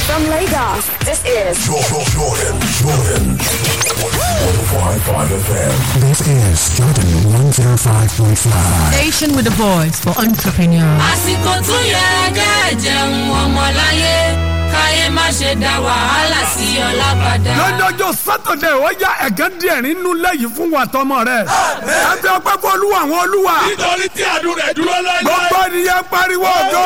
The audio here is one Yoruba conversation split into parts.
From Lagos, this is Jordan 105.5 FM. This is Jordan 105.5. Station with the voice for entrepreneurs. àsìkò tún yẹ kẹ́ jẹun ọmọláyé káyé má ṣe dá wàhálà sí ọlábàdà. lọ́jọ́ sátọ̀dẹ̀ ó yá ẹ̀gẹ́ díẹ̀ nínú lẹ́yìn fún wa tọmọ rẹ̀. ẹ fi ọpẹ́ fún olúwa àwọn olúwa. nítorí tí àdúrà rẹ̀ dúró lọ́jọ́. gbogbo ènìyàn pariwo go.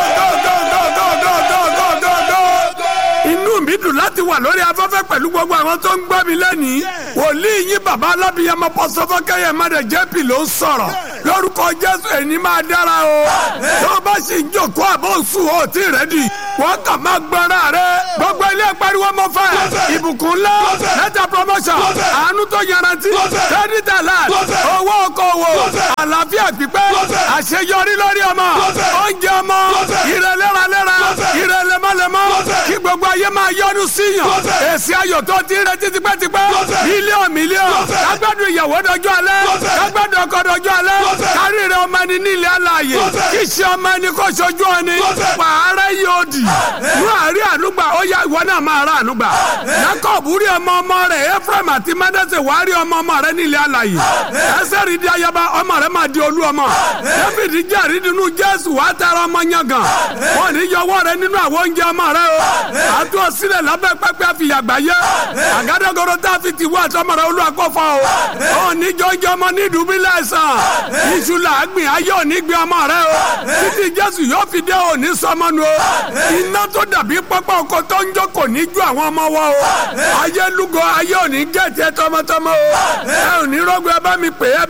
Inú mi dùn láti wà lórí afẹ́fẹ́ pẹ̀lú gbogbo àwọn tó ń gbọ́ mi lẹ́nìí. Wòlíì yín bàbá alábìyamọ pọ̀sọ́fọ́kẹ́yẹ mẹ́rẹ̀ JP ló ń sọ̀rọ̀. Lórúkọ Jésù ẹni máa dára o. Tó o bá sì ń jòkó àbọ̀ sùn o tí rẹ́dì. Wọ́n kàn máa gbọ́ra rẹ̀. Gbogbo ilé pariwo mọ́ fẹ́. Ìbùkún ńlá. Lẹ́tà promotion. Àánú tó yanrantí. Credit alert. Owó okòwò. Àlàáfíà pípẹ́. Àṣeyọrí lórí ọmọ. Oúnjẹ ọmọ. Ire léraléra. Ire lemọ́lemọ́. Kí gbogbo ayé máa yọ́nú síyàn. Èsì ayọ̀ tó ti retí tipẹ́tipẹ́. Mílíọ̀nù. Kágbádùn ìyàwó dọjọ́ alẹ́. Kágbádùn ọkọ dọjọ́ alẹ́. Kárí rẹ̀ ọmọ ẹni ní ilé alààyè. Kí ṣe ọmọ ẹni kó ṣojú ọni. Pààrẹ̀ yóò dì. Mú àárí ànúgbà ó yá ìwọ náà máa rà ànúgbà. Jacob rí ọmọ rẹ̀ Ephraim àti Manasseh wá rí ọmọ rẹ̀ ní ilé alààyè. Ẹsẹ̀ rí di ayaba ọmọ rẹ̀ máa di olú ọmọ. David jẹ́ àrídìnnú Jésù wá tara ọmọ yangàn. Wọ́n ní yọwọ́ rẹ̀ nínú àwọn oúnjẹ ọmọ rẹ̀ o. Àtúnṣe sílẹ̀ lábẹ́ pẹ́pẹ́ àfìyàgbá yẹ. Àgádágodo tá a fi ti wá àtọmọ rẹ̀ olú àkọ́fọ́ o. Ó ní jọjọ ọmọ ní ìdúbílẹ̀ ẹ̀sán. Iṣu làágbìn ayé òní gbé ọmọ rẹ̀ o. Títí Jésù yóò fi dé òní sọmọnu o. Iná tó dàbí pápá oko tó ń jó kò ní ju àwọn ọmọ wọ o. Ayé lúgọ ayé òní gẹ̀ẹ́tì tọmọtọmọ o. Ẹ ò ní rọ́gbọ ẹ bá mi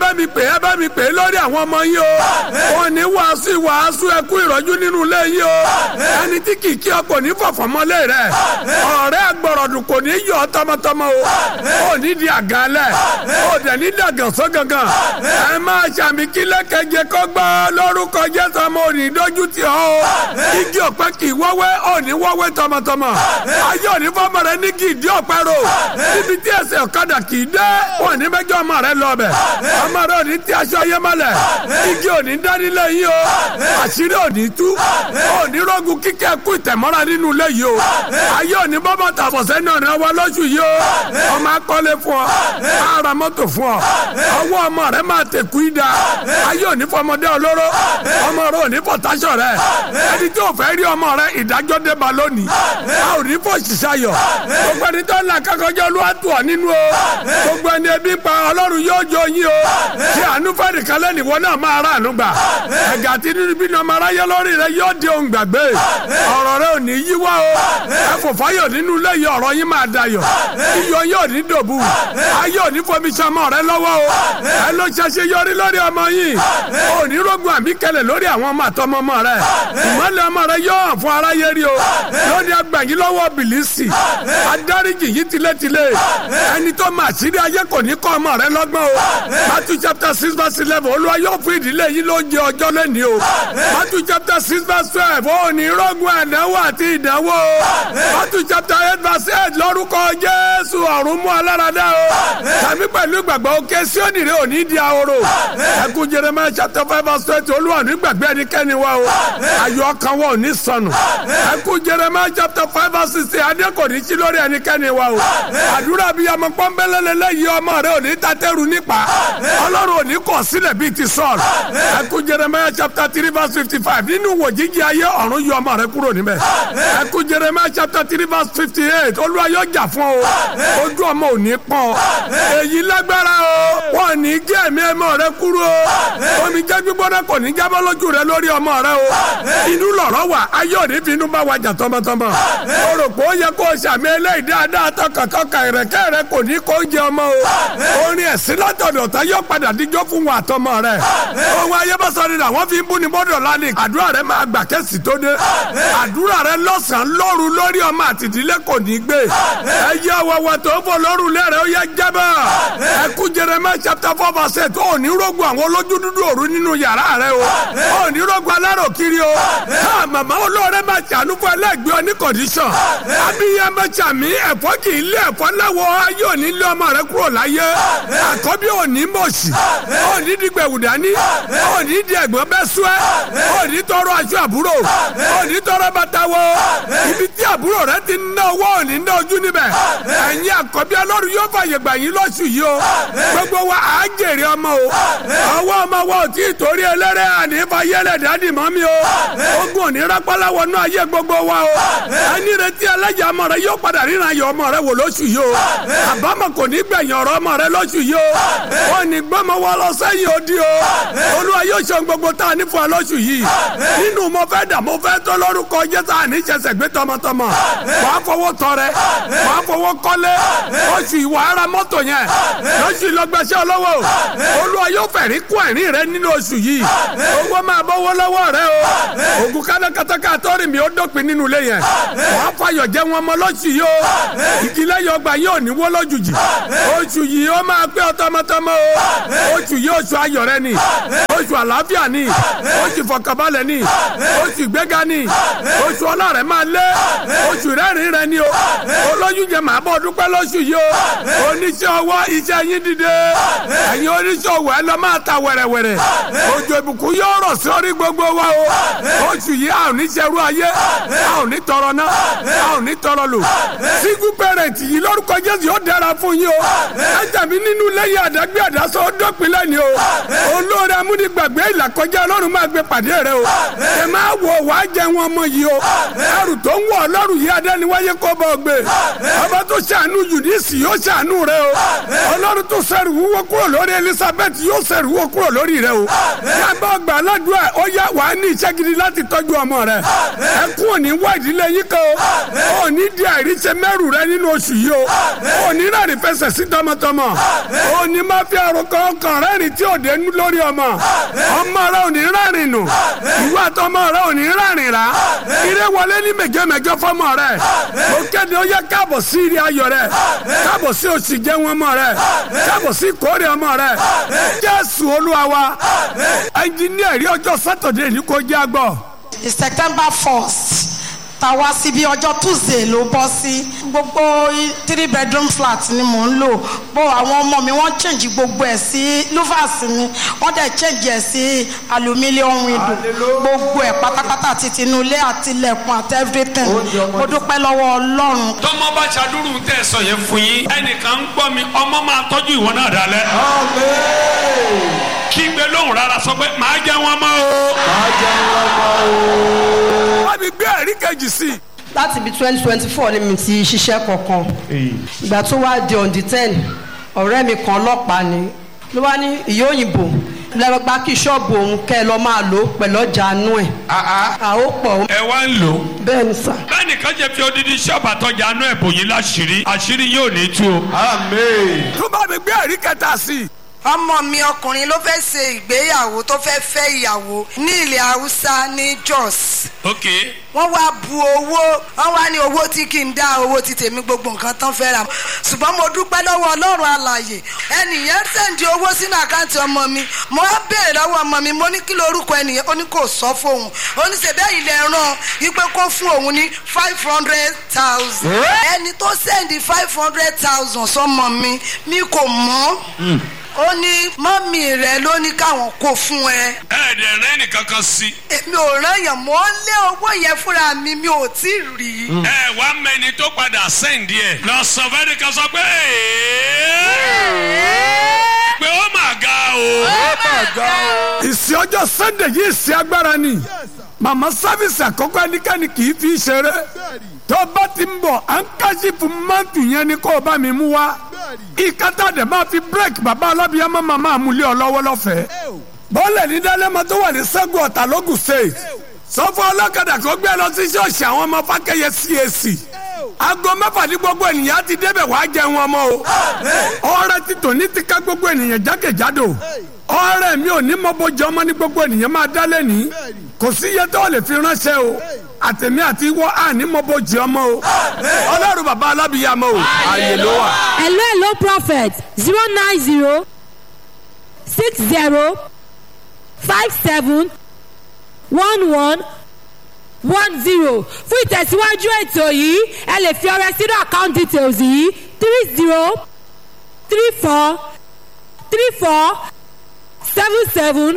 pè é lórí àwọn ọmọ yín o. Ó ní wàásù ẹkú ìrọ́jú nínú ilé yín o. Ẹni tí kìkì ọkọ̀ ní fọ̀fọ̀mọ́lé rẹ̀. Ọ̀rẹ́ agbọ̀rọ̀dùn kò ní yọ tọmọtọmọ o. Ó ní di àgàlẹ̀. Ó dẹ̀ ní dàgànsó gangan. Ẹ máa ṣàmì kílẹ̀ kẹjẹ kọ́ gbọ́ lórúkọ Jésù ọmọ òní dójú tì ọ́ o. Igi ọ̀pẹ kì í wọ́wẹ́ òní wọ́wẹ́ tọmọtọmọ. Ayé òní fọmọ rẹ ní kì í dí ọ̀pẹ rò. Níbi tí ẹsẹ̀ ọ̀kadà kì í dé. Òní mẹ́jọ ọmọ rẹ lọ bẹ̀. Ọmọ rẹ òní tí aṣọ ayé mọ́lẹ̀. Igi òní dánilẹ̀ yìí o. Àṣírí òní tú. Òní rọ́gùn kíkẹ́ kú ìtẹ̀mọ́ra nínú ilé yìí o. Ayé òní bọ́bọ̀ tàbọ̀sẹ́ náà rẹ wá lóṣù yìí o. Ọmọ akọ́lé fún ọ. Ara mọ́tò fún ọ. Ọwọ́ ọmọ rẹ máa tẹ̀kú ìdá. Ayé òní fọmọdé olóró. Ọmọ rẹ òní fọ̀táṣọ̀ rẹ. Ẹni tí ò fẹ́ rí ọmọ rẹ ìdájọ́ dé bá lónìí. A ò ní fò ṣiṣẹ́ ayọ̀. Gbogbo ẹni tó ń la kákọjọ́ ló wá tù ọ́ nínú o. Gbogbo ẹni ebi pa Ọlọ́run yóò jó yín o. Ṣé àánú fẹ́ nìkan lẹ́nu ìwọ náà máa rà àánú gbà. Ẹ̀gà tí nínú bí ọmọ aráyé lórí rẹ yóò di ohun gbàgbé. Ọ̀rọ̀ rẹ ò ní yíwá o. Ẹ fò fáyọ̀ nínú ilé yìí ọ̀rọ̀ yín máa dayọ̀. Iyọ̀ yóò ní dòbù. Ayé ò ní fomi ṣamọ́ rẹ lọ́wọ́ o. Ẹ ló ṣẹṣẹ yọrí lórí ọmọ yìí. Ò ní rógun àmì kẹlẹ̀ lórí àwọn ọmọ àtọmọ ọmọ rẹ. Ìmọ̀lẹ̀ ọmọ rẹ yóò hàn fún aráyé rí o. Lónìí agbẹ̀yìn lọ́wọ́ bìlísì. Adáríjì yìí tilétilé. Ẹni tó máa ṣírí ayé kò ní kọ́ ọmọ rẹ lọ́gbọ́n o. Matthew chapter 6 verse 11 Olúwa yóò fún ìdílé yìí ló jẹ ọjọ́ lẹ́ni o. Matthew chapter 6 verse 12 ó ní rógun àdánwò àti ìdánwò o. Matthew chapter 8 verse 8 lórúkọ Jésù ọ̀run mú aláradá o. Tàbí pẹ̀lú ìgbàgbọ́ òkè sí ònìrè òní di ahoro. Ẹkún Jeremiah chapter 5 verse 20 Olúwa ní gbàgbé ẹnikẹ́ni wa o. Ayọ̀ ọkàn wa ò ní sọnù. Ẹkún Jeremiah chapter 5 verse 16 adé kò ní sí lórí ẹnikẹ́ni wa o. Àdúrà bíi ọmọ pọ́nbélé lẹ́yìn ọmọ rẹ ò ní tatẹ́rù nípa. Ọlọ́run ò ní kọ̀ sílẹ̀ bíi ti Sọ́ọ̀lù. Ẹkún Jeremiah chapter 3 verse 55 nínú wòjíjí ayé ọ̀run yọ ọmọ rẹ kúrò níbẹ̀. Ẹkún Jeremiah chapter 3 verse 58 Olúwa yóò jà fún o. Ojú ọmọ ò ní pọ́n. Èyí lágbára o. Wọ́n ní gé ẹ̀mí ọmọ rẹ kúrò o. Omi jẹ́ gbígbóná kò ní jábọ́ lójú rẹ lórí ọmọ rẹ o. Inú lọ̀rọ̀ wà ayé òní fi inú bá wa jà tọmọtọmọ. O rò pé ó yẹ kó o ṣàmì eléyìí dáadáa tọkàntọkà ìrẹ̀kẹ́ rẹ kò ní kó jẹ ọmọ o. Orin ẹ̀sìn látọ̀dọ̀ tá yóò padà díjọ́ fún wa àtọmọ rẹ. Ohun ayé bá sọ ni làwọn fi ń bú ni bọ́dọ̀ lánìí. Àdúrà rẹ máa gbà kẹ́sì tó dé. Àdúrà rẹ lọ́sàn-án lóru lórí ọmọ àtìdílé kò ní gbé. Ẹ yẹ wọ̀wọ̀ tó fò lóru lẹ́rẹ̀ ó yẹ jábọ̀. Ẹkún Jeremiah chapter 4 verse 8 ó ní rógun àwọn olójú dúdú òru nínú yàrá rẹ o. Ó ní rógun alárò kiri o. Màmá olóore máa ṣàánú fún ẹlẹ́gbẹ́ oníkọ̀díṣàn. Abiyamọ ṣàmì ẹ̀fọ́ kì í lé ẹ̀fọ́ láwọ̀ ayé òní lé ọmọ rẹ kúrò láyé. Àkọ́bí òní mọ̀ọ́sì. Òní dìgbẹ̀wù dání. Òní di ẹ̀gbọ́n bẹ́ sú ẹ́. Òní tọrọ aṣọ àbúrò. Òní tọrọ bàtà wọ. Ibi tí àbúrò rẹ ti ná owó òní ná ojú níbẹ̀ ẹ̀yin àkọ́bí Ọlọ́run yóò fàyè gbà yín lóṣù yìí o gbogbo wa à ń jèrè ọmọ o ọwọ́ ọmọ wa ò tí ì torí ẹlẹ́rẹ́ àní fayẹ́lẹ̀ dáàdì mọ́ mi o ogun òní rápálá wọnú ayé gbogbo wa o ẹni retí ẹlẹ́jà ọmọ rẹ yóò padà ríran ayọ̀ ọmọ rẹ wò lóṣù yìí o àbámọ̀ kò ní gbẹ̀yìn ọ̀rọ̀ ọmọ rẹ lóṣù yìí o ò ní gbọ́mọ wọ lọ sẹ́yìn odi o Olúwa yóò ṣe gbogbo tá a ní fún ẹ lóṣù yìí nínú mo fẹ́ dà mo fẹ́ tó lórúkọ Jésù àní ṣẹ̀ṣẹ̀ gbé tọmọtọmọ wàá fọwọ́ tọrẹ wàá fọwọ́ kọ́lé oṣù ìwà ara mọ́tò yẹn lóṣù ìlọgbẹ́sẹ̀ olówó Olúwa yóò fẹ̀rí kún ẹ̀rín rẹ nínú oṣù yìí owó máa bọ́wọ́ lọ́wọ́ rẹ o ògùn kánákátáká àtọ́rìn mi ó dópin nínú ilé yẹn wàá fayọ̀ jẹ́ wọn mọ́ lóṣù yìí o ìdílé yọgbà yóò ní wó lójijì oṣù yìí ó máa gbé ọ tọmọtọmọ o oṣù yìí oṣù ayọ̀ rẹ ni oṣù àlàáfíà ni oṣù ìfọ̀kànbalẹ̀ ni oṣù ìgbéga ni oṣù ọlá rẹ máa lé oṣù rẹ́rìn rẹ ni o olóyún jẹ màá bọ́ dúpẹ́ lóṣù yìí o oníṣẹ́ ọwọ́ iṣẹ́ yín dìde ẹ̀yin oníṣẹ́ ọwọ́ ẹ lọ máa ta wẹ̀rẹ̀wẹ̀rẹ̀ òjò ìbùkún yóò rọ̀ sórí gbogbo wa o oṣù yìí a ò ní ṣerú ayé a ò ní tọrọ ná a ò ní tọrọ lò single parent yìí lórúkọ Jésù yóò dára fún yín o ẹ tàbí nínú lẹ́yìn àdágbé àdásọ ó dópin lẹ́ni o olóore amúnigbàgbé ìlàkọjá Ọlọ́run máa gbé pàdé rẹ o ẹ máa wọ wàá jẹ wọn ọmọ yìí o ẹrù tó ń wọ Ọlọ́run yìí adẹ́niwáyé kó bọ́ gbé ọba tó ṣàánú Jùdíìsì yóò ṣàánú rẹ o Ọlọ́run tó ṣẹrù wúwo kúrò lórí Elizabeth yóò ṣẹrù wúwo kúrò lórí rẹ o yàgbọ́ ọgbà aládùúgbò ó yá wàá ní iṣẹ́ gidi láti tọ́jú ọmọ rẹ ẹkún òní wá ìdílé yín kan o òní di àìríṣẹ́ mẹ́rù rẹ nínú oṣù yìí o òní rẹ́rìn fẹsẹ̀ sí tọmọtọmọ òní máa fi àròkọ ọkàn rẹ́rìn tí ò dé lórí ọmọ rẹ òní rẹ́rìn nù ìwà tọmọ rẹ òní rẹ́rìn rà ire wọlé ní mẹjọmẹjọ fọmọ rẹ ó kéde ó yẹ káàbọ̀ sí ire ayọ̀ rẹ káàbọ̀ sí oṣù jẹun ọmọ rẹ káàbọ̀ sí ìkórè ọmọ rẹ Jésù Olúwa wa ẹnjìníà rí ọjọ́ sátọ̀dẹ̀ ní kò jẹ́ àgbọ̀. September 1st tàwa síbi ọjọ́ Tuesday ló bọ́ sí gbogbo 3 bedroom flat ni mò ń lò bó àwọn ọmọ mi wọ́n change gbogbo ẹ̀ sí louvers mi wọ́n dẹ̀ change ẹ̀ sí aluminium window gbogbo ẹ̀ pátápátá àti tinúlé àti ilẹ̀kùn àti everything mo dúpẹ́ lọ́wọ́ Ọlọ́run. tọmọ bá ṣàdúrù tẹ sọ yẹn fún yín ẹnìkan ń gbọ́ mi ọmọ máa tọ́jú ìwọ náà dalẹ̀. kí gbé lóhùn rárá sọ pé màá jẹ wọn mọ́ o. màá jẹ wọn mọ́ o. wọ́n mi gbé ẹ̀rí kejì sí i. láti bí 2024 ni mi ti ṣiṣẹ́ kankan ìgbà tó wá di on the 10 ọ̀rẹ́ mi kan ọlọ́pàá ni ló wá ní ìyá òyìnbó lẹ́gbàá kí ṣọ́ọ̀bù òun kẹ́ ẹ lọ máa lò pẹ̀lú ọjà àánú ẹ̀. àó pọ̀. ẹ wá ń lò. bẹ́ẹ̀ ni sà. bẹ́ẹ̀ni kan jẹ́ fi odidi ṣọ́ọ̀bù àtọ́jà àánú ẹ̀ bòyí láṣìírí àṣírí yóò ní tú o. àmín. tó bá mi gbé ẹ̀rí kẹta sí i. ọmọ mi ọkùnrin ló fẹ́ ṣe ìgbéyàwó tó fẹ́ fẹ́ ìyàwó ní ilẹ̀ haúsá ní Jos. ok. wọ́n wá bu owó wọ́n wá ní owó tí kì í dá owó ti tèmi gbogbo nǹkan tán fẹ́ rà ṣùgbọ́n mo dúpẹ́ lọ́wọ́ Ọlọ́run alààyè ẹnìyẹn sẹ́ǹdì owó sínú àkáǹtì ọmọ mi mo á béèrè lọ́wọ́ ọmọ mi mo ní kí lorúkọ ẹnìyẹn ó ní kò sọ fóun ó ní ṣèbẹ́ ilẹ̀ ràn wípé kó fún òun ní 500,000 ẹni tó sẹ́ǹdì 500,000 sọmọ mi kò mọ̀ ó ní mọ́mì rẹ̀ ló ní káwọn kó fún ẹ. ẹ dẹ̀ rẹ́ nìkan kan sí. èmi ò rẹ́yàn mọ́ lé owó yẹn fúnra mi ò tí ì rí. ẹ wá mẹni tó padà sẹ́ǹdì ẹ̀ lọ sọ fẹ́ni kan sọ pé pé ó mà ga o. ó mà ga o. ìsìn ọjọ́ Sunday yìí ìsìn agbára ni màmá sáfìsì àkọ́kọ́ ẹnikẹ́ni kì í fi ṣeré tó bá ti ń bọ̀ à ń káṣífù mọ́tò yẹn ni kó o bá mi mú wá ìkátà dẹ̀ máa fi bírèkì bàbá alábíyámá màmá àmúlé ọlọ́wọ́ lọ́fẹ̀ẹ́ bọ́ọ̀lù ní dálẹ́mọ tó wà ní Ṣẹ́gun Ọ̀tà lógùn state sọ́fọ́ ọlọ́kadà kó gbé lọ sí ṣọ́ọ̀ṣì àwọn ọmọ Fákẹ́yẹ CAC aago mẹ́fà ní gbogbo ènìyàn ti débẹ̀ wàá jẹun ọmọ o ọrẹ ti tòní ti ká gbogbo ènìyàn jákèjádò ọrẹ mi ò ní mọ bójú ọmọ ní gbogbo ènìyàn máa dá lẹ́ni kò sí iye tó lè fi ránṣẹ́ o àtẹ̀mí àti ìwọ àní mọ bójú ọmọ o Ọlọ́run bàbá alábìyàmọ o ààyè ló wà. hello prophet 090 60 57 11 10 fún ìtẹ̀síwájú ètò yìí ẹ lè fi ọrẹ sínú account details yìí 30 34 34 77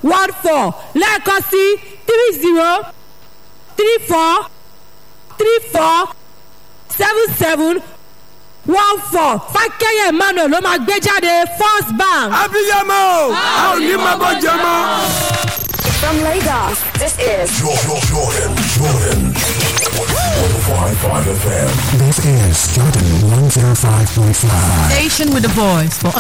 14 lẹ́ẹ̀kan sí 30 34 34 347714 fákẹ́yẹ̀ emmanuel ló máa gbé jáde First Bank. abiyamọ a ò ní máa bọ́ jẹ mọ́. From Lagos, this is Jordan 105.5 FM. This is Jordan 105.5. Station with a voice for